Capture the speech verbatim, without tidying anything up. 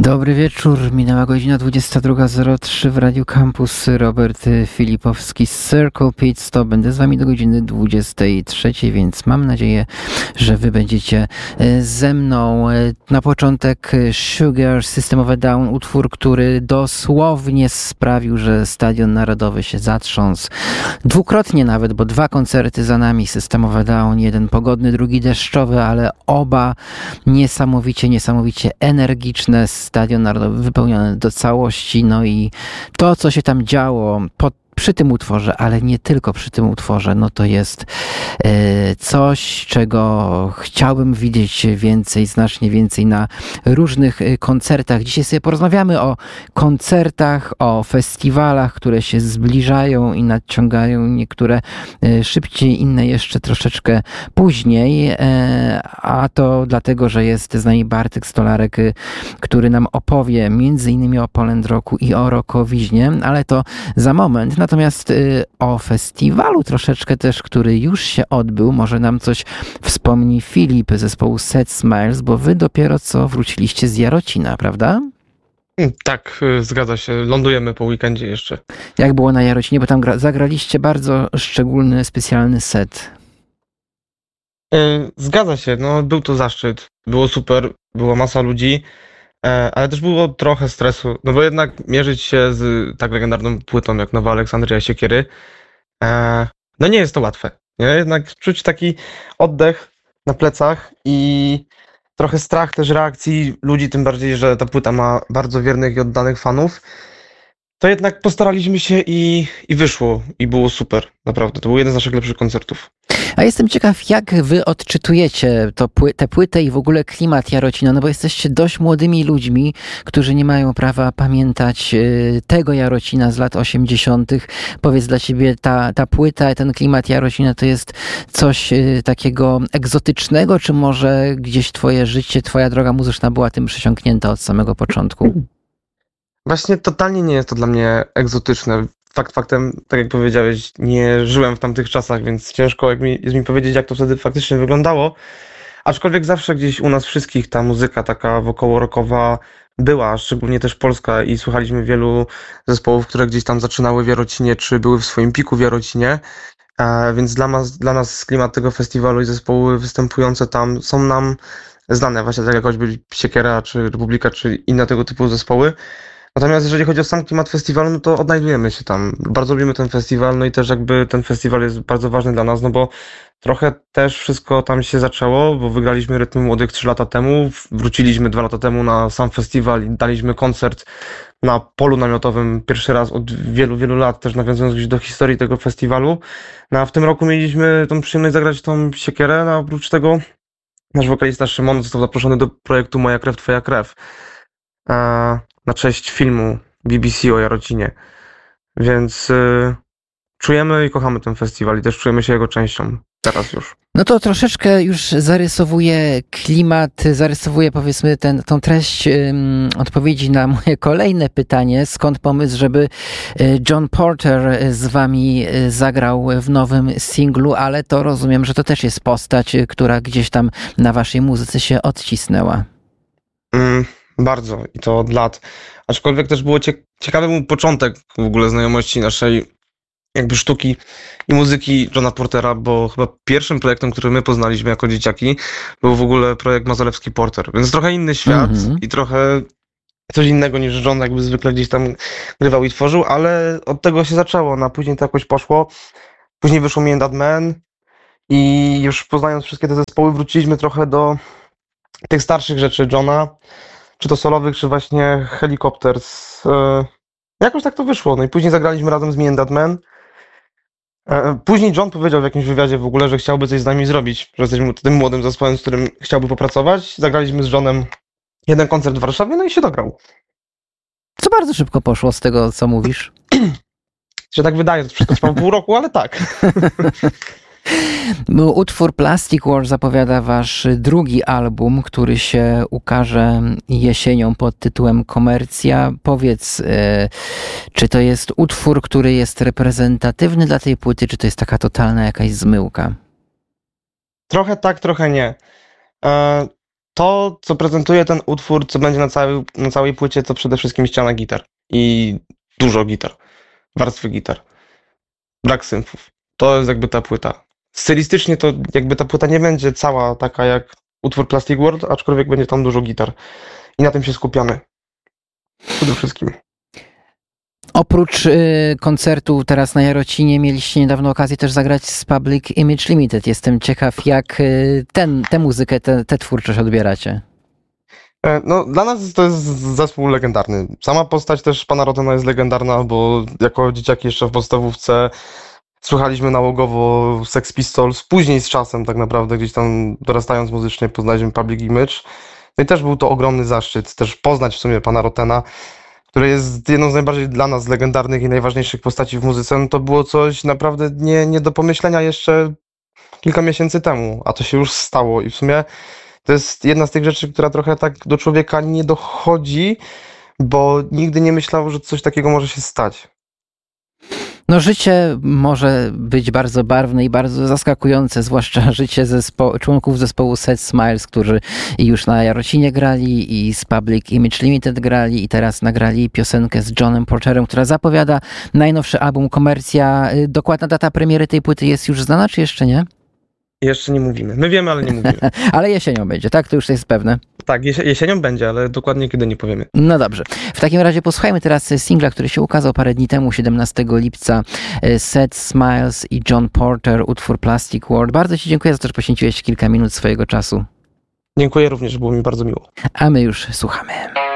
Dobry wieczór, minęła godzina dwudziesta druga zero trzy w Radiu Campus. Robert Filipowski z Circle Pit Stop. Będę z wami do godziny dwudziestej trzeciej, więc mam nadzieję, że wy będziecie ze mną. Na początek Sugar, System of a Down, utwór, który dosłownie sprawił, że Stadion Narodowy się zatrząsł. Dwukrotnie nawet, bo dwa koncerty za nami System of a Down, jeden pogodny, drugi deszczowy, ale oba niesamowicie, niesamowicie energiczne. Stadion Narodowy wypełniony do całości, no i to, co się tam działo pod przy tym utworze, ale nie tylko przy tym utworze, no to jest e, coś, czego chciałbym widzieć więcej, znacznie więcej na różnych koncertach. Dzisiaj sobie porozmawiamy o koncertach, o festiwalach, które się zbliżają i nadciągają, niektóre e, szybciej, inne jeszcze troszeczkę później, e, a to dlatego, że jest z nami Bartek Stolarek, który nam opowie między innymi o Poland Rocku i o Rockowiźnie, ale to za moment. Natomiast y, o festiwalu troszeczkę też, który już się odbył, może nam coś wspomni Filip z zespołu Sad Smiles, bo wy dopiero co wróciliście z Jarocina, prawda? Tak, zgadza się. Lądujemy po weekendzie jeszcze. Jak było na Jarocinie? Bo tam gra- zagraliście bardzo szczególny, specjalny set. Zgadza się, no był to zaszczyt. Było super, była masa ludzi, ale też było trochę stresu, no bo jednak mierzyć się z tak legendarną płytą jak Nowa Aleksandria Siekiery, no nie jest to łatwe. Nie? Jednak czuć taki oddech na plecach i trochę strach też reakcji ludzi, tym bardziej, że ta płyta ma bardzo wiernych i oddanych fanów. To jednak postaraliśmy się i, i wyszło i było super, naprawdę. To był jeden z naszych lepszych koncertów. A jestem ciekaw, jak wy odczytujecie to, tę płytę i w ogóle klimat Jarocina, no bo jesteście dość młodymi ludźmi, którzy nie mają prawa pamiętać tego Jarocina z lat osiemdziesiątych. Powiedz, dla ciebie ta, ta płyta, ten klimat Jarocina to jest coś takiego egzotycznego, czy może gdzieś twoje życie, twoja droga muzyczna była tym przesiąknięta od samego początku? Właśnie totalnie nie jest to dla mnie egzotyczne. Fakt faktem, tak jak powiedziałeś, nie żyłem w tamtych czasach, więc ciężko jak mi, jest mi powiedzieć, jak to wtedy faktycznie wyglądało. Aczkolwiek zawsze gdzieś u nas wszystkich ta muzyka taka wokoło-rockowa była, szczególnie też polska, i słuchaliśmy wielu zespołów, które gdzieś tam zaczynały w Jarocinie, czy były w swoim piku w Jarocinie. E, więc dla nas, dla nas klimat tego festiwalu i zespoły występujące tam są nam znane, właśnie tak jak choćby Siekiera, czy Republika, czy inne tego typu zespoły. Natomiast jeżeli chodzi o sam klimat festiwalu, no to odnajdujemy się tam. Bardzo lubimy ten festiwal, no i też jakby ten festiwal jest bardzo ważny dla nas, no bo trochę też wszystko tam się zaczęło, bo wygraliśmy Rytmy Młodych trzy lata temu, wróciliśmy dwa lata temu na sam festiwal i daliśmy koncert na polu namiotowym pierwszy raz od wielu, wielu lat, też nawiązując gdzieś do historii tego festiwalu. No a w tym roku mieliśmy tą przyjemność zagrać tą Siekierę, no a oprócz tego nasz wokalista Szymon został zaproszony do projektu Moja krew, twoja krew. A na cześć filmu B B C o Jarocinie. Więc y, czujemy i kochamy ten festiwal i też czujemy się jego częścią. Teraz już. No to troszeczkę już zarysowuje klimat, zarysowuje powiedzmy ten, tą treść um, odpowiedzi na moje kolejne pytanie. Skąd pomysł, żeby John Porter z wami zagrał w nowym singlu, ale to rozumiem, że to też jest postać, która gdzieś tam na waszej muzyce się odcisnęła. Mm. Bardzo i to od lat. Aczkolwiek też było cie- ciekawy był początek w ogóle znajomości naszej jakby sztuki i muzyki Johna Portera, bo chyba pierwszym projektem, który my poznaliśmy jako dzieciaki, był w ogóle projekt Mazalewski Porter, więc trochę inny świat Mhm. i trochę coś innego niż John jakby zwykle gdzieś tam grywał i tworzył, ale od tego się zaczęło, no a później to jakoś poszło. Później wyszło Me and That Man i już poznając wszystkie te zespoły wróciliśmy trochę do tych starszych rzeczy Johna, czy to solowych, czy właśnie Helicopters. E, jakoś tak to wyszło. No i później zagraliśmy razem z Me and That Man. E, później John powiedział w jakimś wywiadzie w ogóle, że chciałby coś z nami zrobić, że jesteśmy tym młodym zespołem, z którym chciałby popracować. Zagraliśmy z Johnem jeden koncert w Warszawie, no i się dograł. Co bardzo szybko poszło z tego, co mówisz. Się tak wydaje, to wszystko trwało pół roku, ale tak. Utwór Plastic War zapowiada wasz drugi album, który się ukaże jesienią pod tytułem Komercja. Powiedz, czy to jest utwór, który jest reprezentatywny dla tej płyty, czy to jest taka totalna jakaś zmyłka? Trochę tak, trochę nie. to, co prezentuje ten utwór, co będzie na, cały, na całej płycie, to przede wszystkim ściana gitar i dużo gitar, warstwy gitar, brak symfów. To jest jakby ta płyta. Stylistycznie to jakby ta płyta nie będzie cała taka jak utwór Plastic World, aczkolwiek będzie tam dużo gitar i na tym się skupiamy przede wszystkim. Oprócz y, koncertu teraz na Jarocinie mieliście niedawno okazję też zagrać z Public Image Limited. Jestem ciekaw, jak y, ten, tę muzykę, tę, tę twórczość odbieracie. No, dla nas to jest zespół legendarny. Sama postać też pana Rotena jest legendarna, bo jako dzieciaki jeszcze w podstawówce słuchaliśmy nałogowo Sex Pistols. Później z czasem tak naprawdę, gdzieś tam dorastając muzycznie, poznaliśmy Public Image. No i też był to ogromny zaszczyt, też poznać w sumie pana Rotena, który jest jedną z najbardziej dla nas legendarnych i najważniejszych postaci w muzyce. No to było coś naprawdę nie, nie do pomyślenia jeszcze kilka miesięcy temu, a to się już stało i w sumie to jest jedna z tych rzeczy, która trochę tak do człowieka nie dochodzi, bo nigdy nie myślał, że coś takiego może się stać. No życie może być bardzo barwne i bardzo zaskakujące, zwłaszcza życie zespo- członków zespołu Sad Smiles, którzy już na Jarocinie grali i z Public Image Limited grali i teraz nagrali piosenkę z Johnem Porterem, która zapowiada najnowszy album Komercja. Dokładna data premiery tej płyty jest już znana, czy jeszcze nie? Jeszcze nie mówimy. My wiemy, ale nie mówimy. Ale jesienią będzie, tak? To już jest pewne. Tak, jes- jesienią będzie, ale dokładnie kiedy nie powiemy. No dobrze. W takim razie posłuchajmy teraz singla, który się ukazał parę dni temu, siedemnastego lipca. Sad Smiles i John Porter, utwór Plastic World. Bardzo Ci dziękuję za to, że poświęciłeś kilka minut swojego czasu. Dziękuję również, było mi bardzo miło. A my już słuchamy.